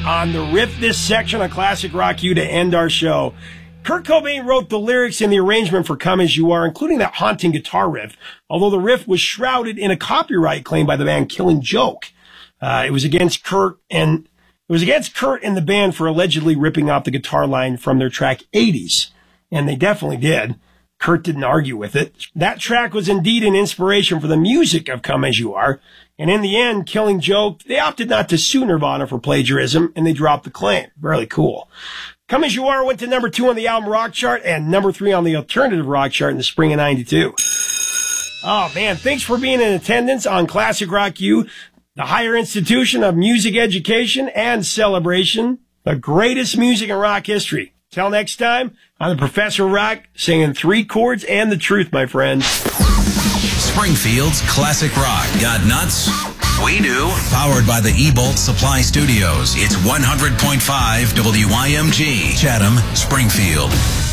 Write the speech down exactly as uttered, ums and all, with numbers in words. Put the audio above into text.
on the riff this section on Classic Rock U to end our show. Kurt Cobain wrote the lyrics and the arrangement for Come As You Are, including that haunting guitar riff, although the riff was shrouded in a copyright claim by the band Killing Joke. Uh, it was against Kurt and it was against Kurt and the band for allegedly ripping off the guitar line from their track eighties. And they definitely did. Kurt didn't argue with it. That track was indeed an inspiration for the music of Come As You Are. And in the end, Killing Joke, they opted not to sue Nirvana for plagiarism, and they dropped the claim. Really cool. Come As You Are went to number two on the album rock chart and number three on the alternative rock chart in the spring of ninety-two. Oh, man, thanks for being in attendance on Classic Rock U, the higher institution of music education and celebration, the greatest music in rock history. Till next time, I'm the Professor Rock, singing three chords and the truth, my friends. Springfield's Classic Rock. Got nuts? We do. Powered by the E-Bolt Supply Studios. It's one hundred point five W I M G. Chatham, Springfield.